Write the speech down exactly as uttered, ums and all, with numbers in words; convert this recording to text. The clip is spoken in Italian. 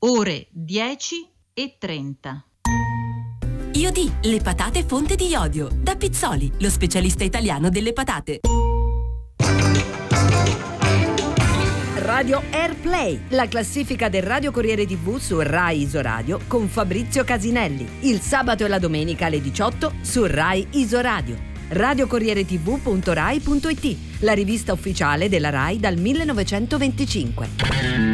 ore dieci e trenta. Iodì, le patate fonte di iodio. Da Pizzoli, lo specialista italiano delle patate. Radio Airplay, la classifica del Radio Corriere tivù su Rai Isoradio con Fabrizio Casinelli. Il sabato e la domenica alle diciotto su Rai Isoradio. radio corriere tivù punto rai punto it, la rivista ufficiale della Rai dal millenovecentoventicinque.